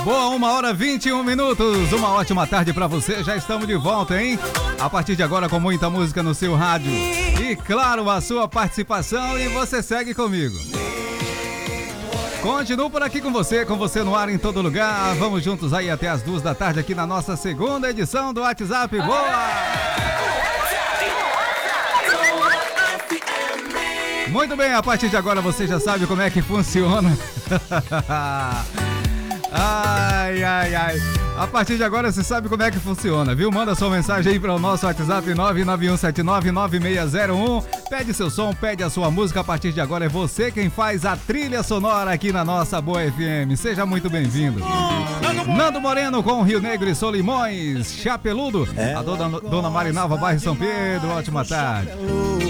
Boa, 1h21. Uma ótima tarde pra você. Já estamos de volta, hein? A partir de agora com muita música no seu rádio. E claro, a sua participação, e você segue comigo. Continuo por aqui com você no ar em todo lugar. Vamos juntos aí até as 2 da tarde aqui na nossa segunda edição do WhatsApp. Boa! Muito bem, a partir de agora você já sabe como é que funciona. Ai. A partir de agora você sabe como é que funciona, viu? Manda sua mensagem aí para o nosso WhatsApp 991799601. Pede seu som, pede a sua música. A partir de agora é você quem faz a trilha sonora aqui na nossa Boa FM. Seja muito bem-vindo. Nando Moreno com Rio Negro e Solimões, Chapeludo. A dona Marinalva, bairro São Pedro. Ótima tarde.